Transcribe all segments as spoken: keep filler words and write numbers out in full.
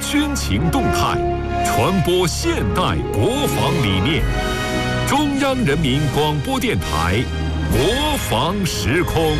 军情动态，传播现代国防理念。中央人民广播电台国防时空。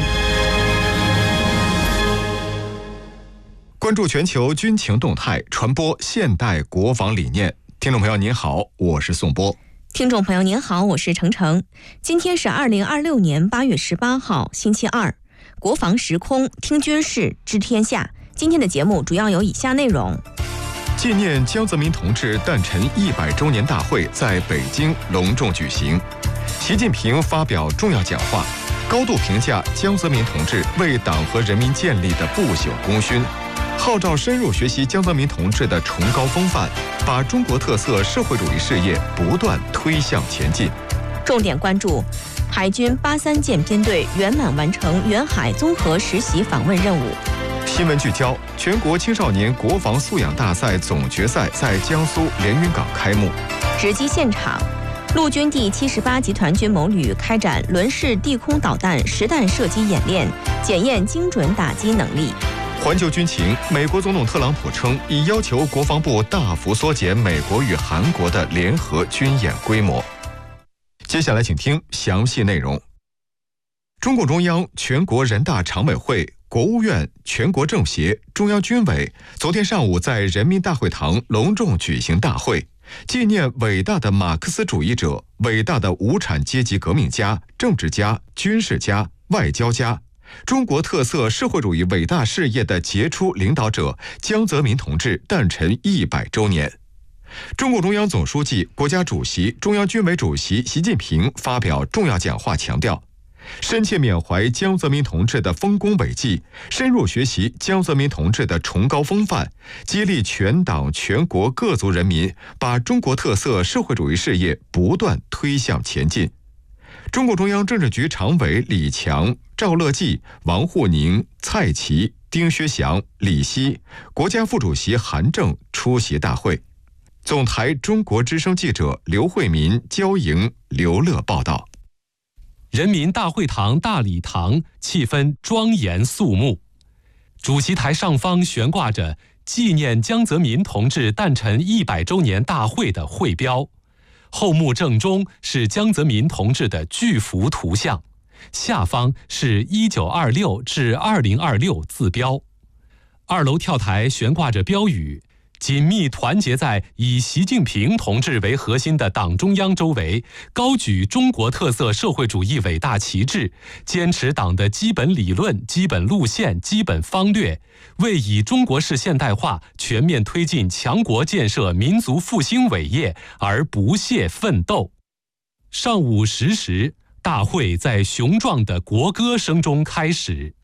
关注全球军情动态，传播现代国防理念。听众朋友您好，我是宋波。 听众朋友您好，我是程程。今天是二零二六年八月十八号，星期二。国防时空，听军事，知天下。今天的节目主要有以下内容： 纪念江泽民同志诞辰一百周年大会在北京隆重举行，习近平发表重要讲话，高度评价江泽民同志为党和人民建立的不朽功勋，号召深入学习江泽民同志的崇高风范，把中国特色社会主义事业不断推向前进。 重点关注海军八三舰编队圆满完成远海综合实习访问任务。 新闻聚焦：全国青少年国防素养大赛总决赛在江苏连云港开幕。 直击现场，陆军第七十八集团军某旅开展轮式地空导弹实弹射击演练，检验精准打击能力。 环球军情，美国总统特朗普称，已要求国防部大幅缩减美国与韩国的联合军演规模。接下来请听详细内容。中共中央、全国人大常委会、国务院、全国政协、中央军委昨天上午在人民大会堂隆重举行大会，纪念伟大的马克思主义者、伟大的无产阶级革命家、政治家、军事家、外交家，中国特色社会主义伟大事业的杰出领导者江泽民同志诞辰一百周年。中共中央总书记、国家主席、中央军委主席习近平发表重要讲话，强调深切缅怀江泽民同志的丰功伟绩，深入学习江泽民同志的崇高风范，激励全党全国各族人民把中国特色社会主义事业不断推向前进。中共中央政治局常委李强、赵乐际、王沪宁、蔡奇、丁薛祥、李希，国家副主席韩正出席大会。总台中国之声记者刘慧民、焦莹、刘乐报道。 人民大会堂大礼堂气氛庄严肃穆，主席台上方悬挂着纪念江泽民同志诞辰一百周年大会的会标，后幕正中是江泽民同志的巨幅图像，下方是一九二六至二零二六字标。二楼跳台悬挂着标语，紧密团结在以习近平同志为核心的党中央周围，高举中国特色社会主义伟大旗帜，坚持党的基本理论、基本路线、基本方略，为以中国式现代化全面推进强国建设民族复兴伟业而不懈奋斗。上午十时，大会在雄壮的国歌声中开始。